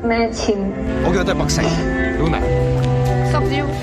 咩簽？ 我叫都係北城，曉明。 十招。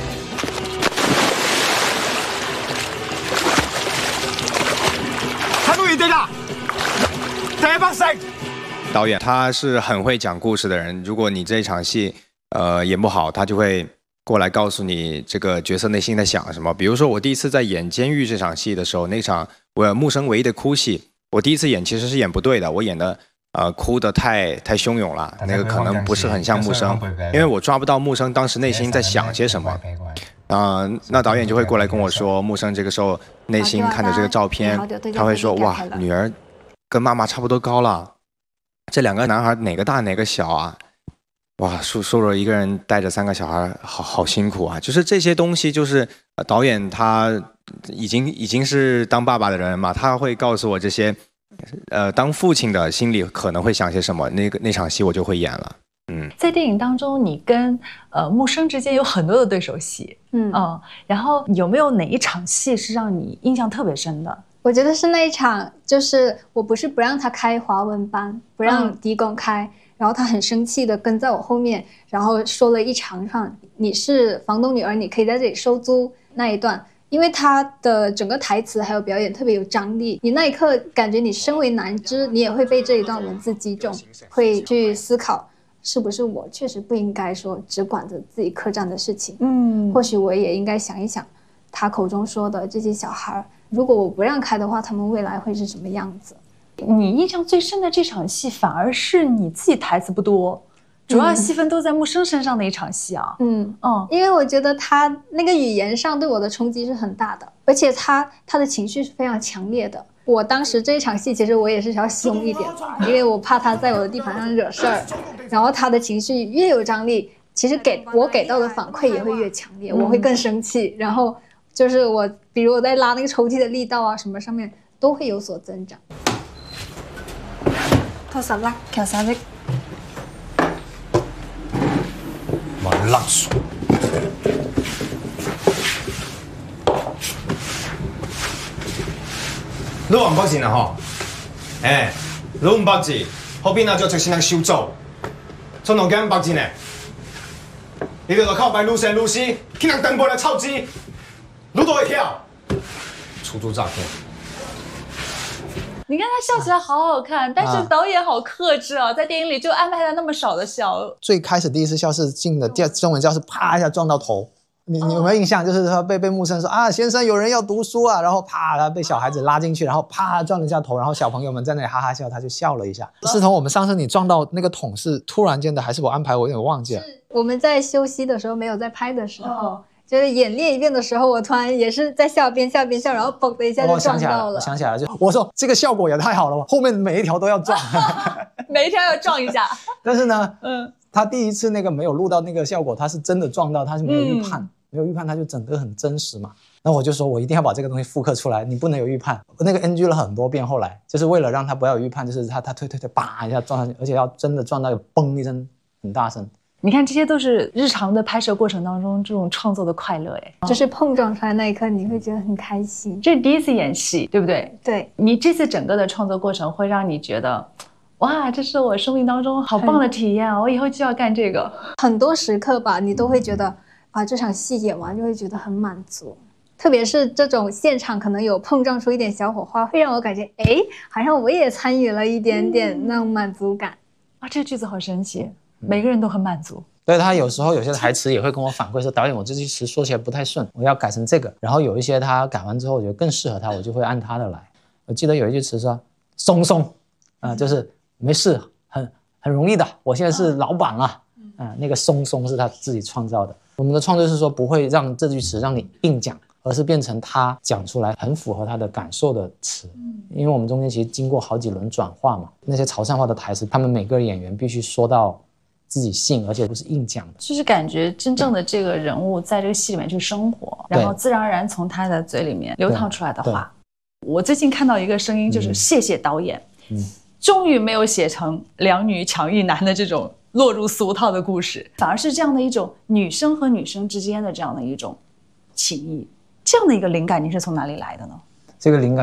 睇到原地啦，第北城。导演他是很会讲故事的人，如果你这一场戏演不好，他就会过来告诉你这个角色内心在想什么。比如说我第一次在演监狱这场戏的时候，那场我木生唯一的哭戏，我第一次演其实是演不对的，我演的哭得太汹涌了，那个可能不是很像木生，因为我抓不到木生当时内心在想些什么。那导演就会过来跟我说，木生这个时候内心看着这个照片，他会说哇，女儿跟妈妈差不多高了，这两个男孩哪个大哪个小啊？哇，说了一个人带着3个小孩，好辛苦啊！就是这些东西，就是导演他已经是当爸爸的人嘛，他会告诉我这些，当父亲的心里可能会想些什么。那场戏我就会演了。 在电影当中，你跟木生之间有很多的对手戏，然后有没有哪一场戏是让你印象特别深的？ 我觉得是那一场，就是我不是不让他开华文班，不让狄公开。然后他很生气的跟在我后面，然后说了一长串你是房东女儿，你可以在这里收租那一段，因为他的整个台词还有表演特别有张力，你那一刻感觉你身为男知，你也会被这一段文字击中，会去思考是不是我确实不应该说只管着自己客栈的事情，或许我也应该想一想他口中说的这些小孩，如果我不让开的话，他们未来会是什么样子。 你印象最深的这场戏反而是你自己台词不多，主要戏份都在木生身上的一场戏啊。 因为我觉得他那个语言上对我的冲击是很大的，而且他的情绪是非常强烈的。我当时这一场戏其实我也是要凶一点吧，因为我怕他在我的地盘上惹事儿，然后他的情绪越有张力，其实我给到的反馈也会越强烈，我会更生气，然后就是比如我在拉那个抽屉的力道啊什么上面都会有所增长。 拖十粒，其實啲咪甩數。6500字啊吼，6500字，後邊啊就直先能收走，仲有幾500字呢？你哋就靠擺路線路線，去人登報來抄字，路都會跳，出租詐騙。 你看他笑起来好好看，但是导演好克制啊，在电影里就安排了那么少的笑。 最开始第一次笑是进的中文教室，啪一下撞到头。你有没有印象？就是说被木生说啊，先生有人要读书啊，然后啪，他被小孩子拉进去，然后啪撞了一下头，然后小朋友们在那里哈哈笑，他就笑了一下。思彤，我们上次你撞到那个桶是突然间的，还是我安排？我有点忘记了。 我们在休息的时候，没有在拍的时候。就是演练一遍的时候，我突然也是在笑，边笑边笑，然后嘣的一下就撞到了。 我想起来了，就我说这个效果也太好了吧，后面每一条都要撞， 每一条要撞一下。 但是呢，他第一次那个没有录到那个效果，他是真的撞到，他是没有预判，没有预判他就整个很真实嘛。那我就说我一定要把这个东西复刻出来，你不能有预判。那个 NG 了很多遍，后来就是为了让他不要有预判，就是他推叭一下撞上去，而且要真的撞到有嘣一声很大声。 你看，这些都是日常的拍摄过程当中这种创作的快乐， 就是碰撞出来那一刻，你会觉得很开心。 这是第一次演戏，对不对？ 对， 你这次整个的创作过程会让你觉得，哇，这是我生命当中好棒的体验啊！我以后就要干这个。 很多时刻吧，你都会觉得啊，这场戏演完就会觉得很满足。特别是这种现场可能有碰撞出一点小火花，会让我感觉，哎，好像我也参与了一点点那种满足感。 啊，这个句子好神奇。每个人都很满足。 对，他有时候有些台词也会跟我反馈说，导演我这句词说起来不太顺，我要改成这个。然后有一些他改完之后我觉得更适合他，我就会按他的来。我记得有一句词说松松就是没事，很容易的，我现在是老板了那个松松是他自己创造的。我们的创作是说不会让这句词让你硬讲，而是变成他讲出来很符合他的感受的词。因为我们中间其实经过好几轮转化嘛，那些潮汕话的台词他们每个演员必须说到自己信，而且不是硬讲的， 就是感觉真正的这个人物在这个戏里面去生活，然后自然而然从他的嘴里面流淌出来的话。我最近看到一个声音，就是谢谢导演，终于没有写成两女抢一男的这种落入俗套的故事，反而是这样的一种女生和女生之间的这样的一种情谊。这样的一个灵感，你是从哪里来的呢？ 这个灵感